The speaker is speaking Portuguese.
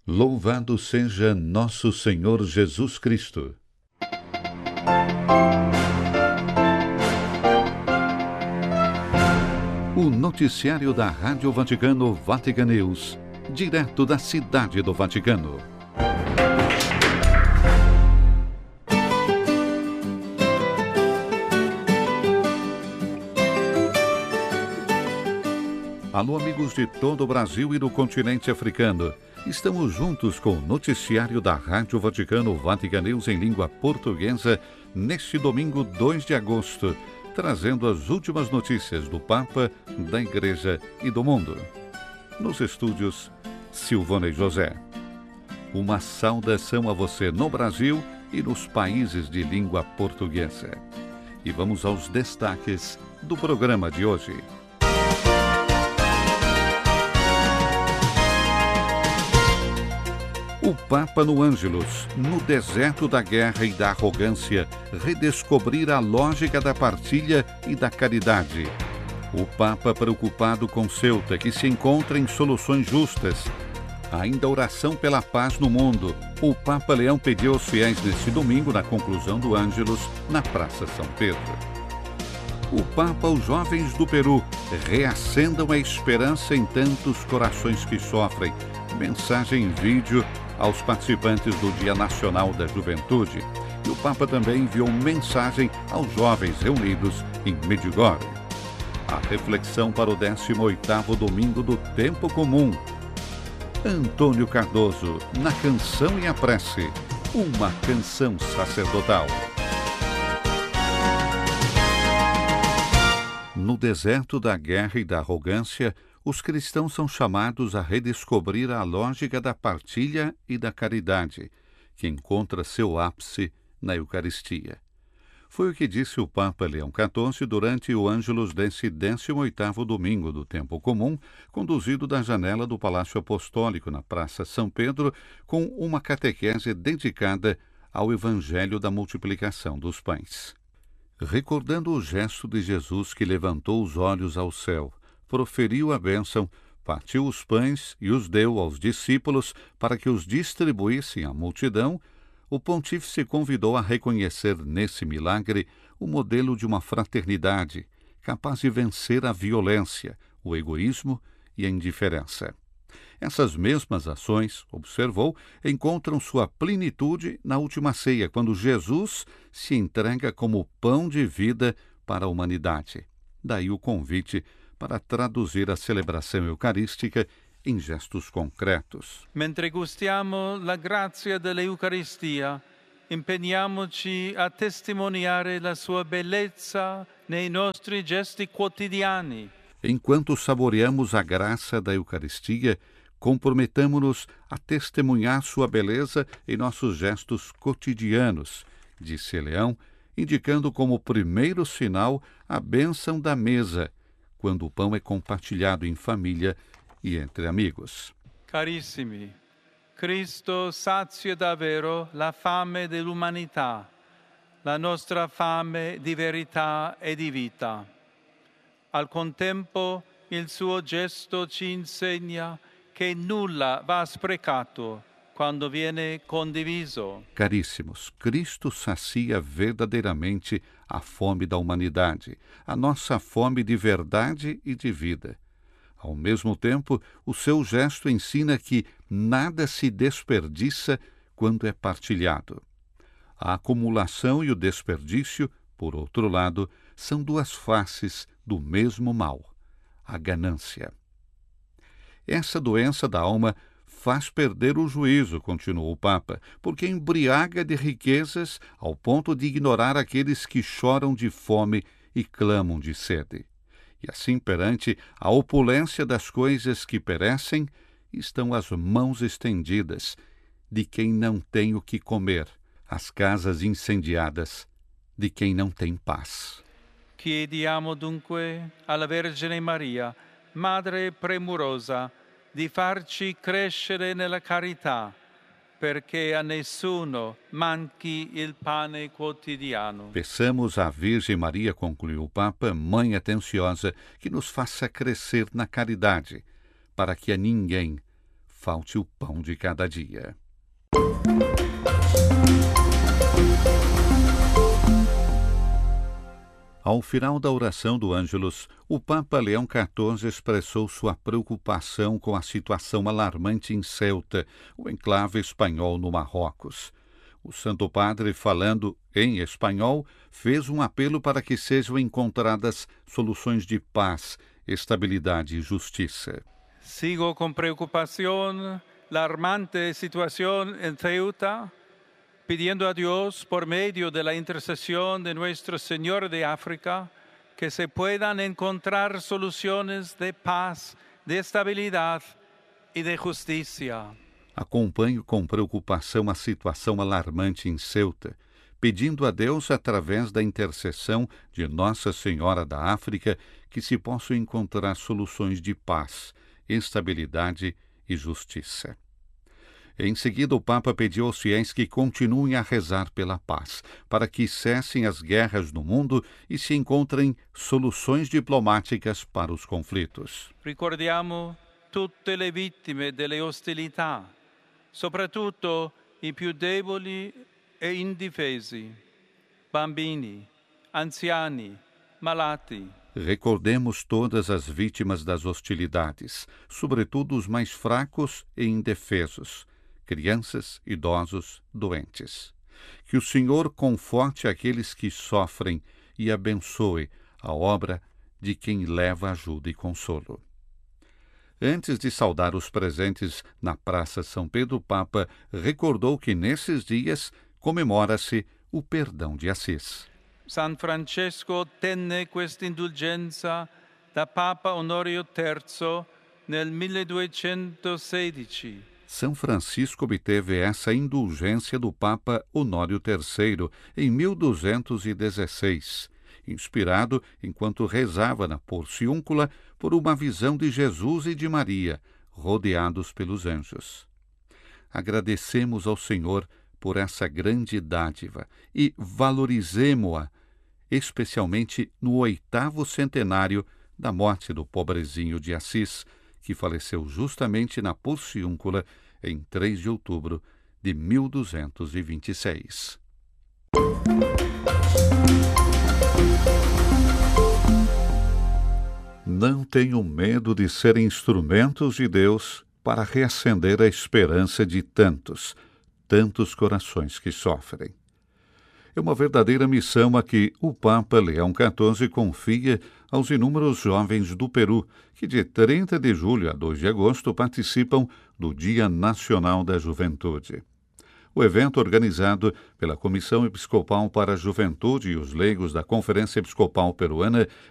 Louvado seja nosso Senhor Jesus Cristo. O noticiário da Rádio Vaticano Vatican News, direto da Cidade do Vaticano. Alô, amigos de todo o Brasil e do continente africano. Estamos juntos com o noticiário da Rádio Vaticano Vatican News em língua portuguesa neste domingo 2 de agosto, trazendo as últimas notícias do Papa, da Igreja e do mundo. Nos estúdios, Silvana José. Uma saudação a você no Brasil e nos países de língua portuguesa. E vamos aos destaques do programa de hoje. O Papa no Ângelus, no deserto da guerra e da arrogância, redescobrir a lógica da partilha e da caridade. O Papa preocupado com Ceuta, que se encontra em soluções justas. Ainda oração pela paz no mundo. O Papa Leão pediu aos fiéis neste domingo, na conclusão do Ângelus, na Praça São Pedro. O Papa aos jovens do Peru, reacendam a esperança em tantos corações que sofrem. Mensagem em vídeo aos participantes do Dia Nacional da Juventude. E o Papa também enviou mensagem aos jovens reunidos em Medjugorje. A reflexão para o 18º domingo do Tempo Comum. Antônio Cardoso, na Canção e a Prece, uma canção sacerdotal. No deserto da guerra e da arrogância, os cristãos são chamados a redescobrir a lógica da partilha e da caridade, que encontra seu ápice na Eucaristia. Foi o que disse o Papa Leão XIV durante o Ângelus desse 18º domingo do Tempo Comum, conduzido da janela do Palácio Apostólico na Praça São Pedro, com uma catequese dedicada ao Evangelho da multiplicação dos pães. Recordando o gesto de Jesus que levantou os olhos ao céu, proferiu a bênção, partiu os pães e os deu aos discípulos para que os distribuíssem à multidão, o pontífice convidou a reconhecer nesse milagre o modelo de uma fraternidade capaz de vencer a violência, o egoísmo e a indiferença. Essas mesmas ações, observou, encontram sua plenitude na última ceia, quando Jesus se entrega como pão de vida para a humanidade. Daí o convite para traduzir a celebração eucarística em gestos concretos. Mentre gustiamo la grazia dell'Eucaristia, impegniamoci a testimoniare la sua bellezza nei nostri gesti quotidiani. Enquanto saboreamos a graça da Eucaristia, comprometamo-nos a testemunhar sua beleza em nossos gestos cotidianos, disse Leão, indicando como primeiro sinal a bênção da mesa, quando o pão é compartilhado em família e entre amigos. Carissimi, Cristo sazia davvero la fame dell'umanità, la nostra fame di verità e di vita. Al contempo, il suo gesto ci insegna che nulla va sprecato quando viene condiviso. Caríssimos, Cristo sacia verdadeiramente a fome da humanidade, a nossa fome de verdade e de vida. Ao mesmo tempo, o seu gesto ensina que nada se desperdiça quando é partilhado. A acumulação e o desperdício, por outro lado, são duas faces do mesmo mal, a ganância. Essa doença da alma faz perder o juízo, continuou o Papa, porque embriaga de riquezas ao ponto de ignorar aqueles que choram de fome e clamam de sede. E assim, perante a opulência das coisas que perecem, estão as mãos estendidas de quem não tem o que comer, as casas incendiadas de quem não tem paz. Chiediamo dunque alla Vergine Maria, Madre premurosa, di farci crescere nella carità, perché a nessuno manchi il pane quotidiano. Peçamos à Virgem Maria, concluiu o Papa, Mãe atenciosa, que nos faça crescer na caridade, para que a ninguém falte o pão de cada dia. Ao final da oração do Ângelus, o Papa Leão XIV expressou sua preocupação com a situação alarmante em Ceuta, o enclave espanhol no Marrocos. O Santo Padre, falando em espanhol, fez um apelo para que sejam encontradas soluções de paz, estabilidade e justiça. Sigo con preocupación la alarmante situación en Ceuta, pidiendo a Dios, por medio de la intercesión de Nuestro Señor de África, que se puedan encontrar soluciones de paz, de estabilidad y de justicia. Acompanho com preocupação a situação alarmante em Ceuta, pedindo a Deus, através da intercessão de Nossa Senhora da África, que se possam encontrar soluções de paz, estabilidade e justiça. Em seguida, o Papa pediu aos fiéis que continuem a rezar pela paz, para que cessem as guerras no mundo e se encontrem soluções diplomáticas para os conflitos. Ricordiamo tutte le vittime delle ostilità, soprattutto i più deboli e indifesi, bambini, anziani, malati. Recordemos todas as vítimas das hostilidades, sobretudo os mais fracos e indefesos, crianças, idosos, doentes. Que o Senhor conforte aqueles que sofrem e abençoe a obra de quem leva ajuda e consolo. Antes de saudar os presentes na Praça São Pedro, o Papa recordou que nesses dias comemora-se o perdão de Assis. San Francesco tenne questa indulgenza da Papa Honorio III nel 1216. São Francisco obteve essa indulgência do Papa Honório III em 1216, inspirado enquanto rezava na Porciúncula por uma visão de Jesus e de Maria, rodeados pelos anjos. Agradecemos ao Senhor por essa grande dádiva e valorizemo-a, especialmente no 8º centenário da morte do pobrezinho de Assis, que faleceu justamente na Porciúncula em 3 de outubro de 1226. Não tenham medo de serem instrumentos de Deus para reacender a esperança de tantos corações que sofrem. É uma verdadeira missão a que o Papa Leão XIV confia aos inúmeros jovens do Peru, que de 30 de julho a 2 de agosto participam do Dia Nacional da Juventude. O evento, organizado pela Comissão Episcopal para a Juventude e os Leigos da Conferência Episcopal Peruana,